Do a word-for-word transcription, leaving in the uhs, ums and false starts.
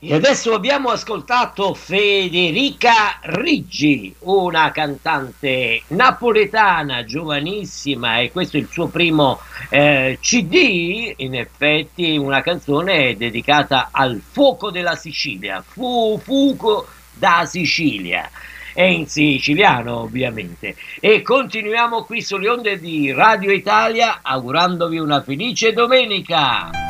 E adesso abbiamo ascoltato Federica Riggi, una cantante napoletana giovanissima, e questo è il suo primo eh, C D, in effetti una canzone dedicata al fuoco della Sicilia, fu fuoco da Sicilia. È in siciliano ovviamente. E continuiamo qui sulle onde di Radio Italia augurandovi una felice domenica.